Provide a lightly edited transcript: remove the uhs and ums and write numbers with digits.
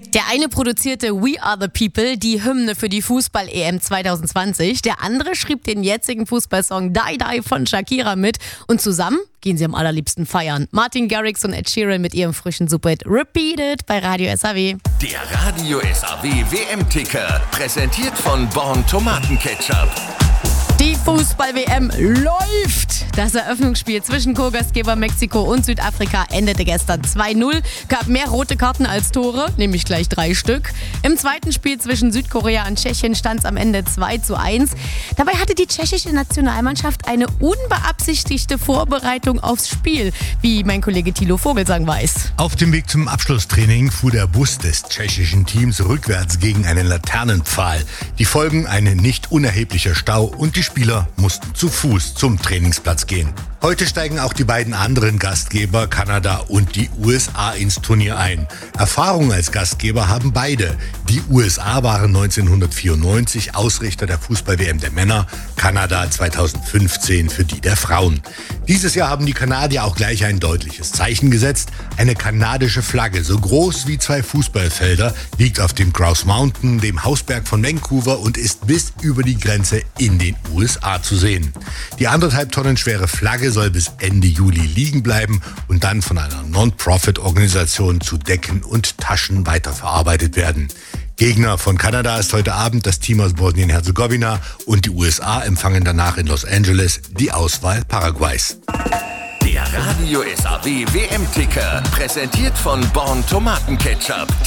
Der eine produzierte We Are the People, die Hymne für die Fußball-EM 2020. Der andere schrieb den jetzigen Fußballsong Die Die von Shakira mit. Und zusammen gehen sie am allerliebsten feiern. Martin Garrix und Ed Sheeran mit ihrem frischen Superhit Repeated bei Radio SAW. Der Radio SAW WM-Ticker, präsentiert von Born Tomatenketchup. Die Fußball-WM läuft! Das Eröffnungsspiel zwischen Co-Gastgeber Mexiko und Südafrika endete gestern 2-0, gab mehr rote Karten als Tore, nämlich gleich 3 Stück. Im zweiten Spiel zwischen Südkorea und Tschechien stand es am Ende 2-1. Dabei hatte die tschechische Nationalmannschaft eine unbeabsichtigte Vorbereitung aufs Spiel, wie mein Kollege Thilo Vogelsang weiß. Auf dem Weg zum Abschlusstraining fuhr der Bus des tschechischen Teams rückwärts gegen einen Laternenpfahl. Die Folgen: ein nicht unerheblicher Stau und die Spieler mussten zu Fuß zum Trainingsplatz gehen. Heute steigen auch die beiden anderen Gastgeber, Kanada und die USA, ins Turnier ein. Erfahrung als Gastgeber haben beide. Die USA waren 1994 Ausrichter der Fußball-WM der Männer, Kanada 2015 für die der Frauen. Dieses Jahr haben die Kanadier auch gleich ein deutliches Zeichen gesetzt. Eine kanadische Flagge, so groß wie 2 Fußballfelder, liegt auf dem Grouse Mountain, dem Hausberg von Vancouver, und ist bis über die Grenze in den USA zu sehen. Die 1,5 Tonnen schwere Flagge soll bis Ende Juli liegen bleiben und dann von einer Non-Profit-Organisation zu Decken und Taschen weiterverarbeitet werden. Gegner von Kanada ist heute Abend das Team aus Bosnien-Herzegowina, und die USA empfangen danach in Los Angeles die Auswahl Paraguays. Der Radio SAW WM-Ticker, präsentiert von Born Tomatenketchup.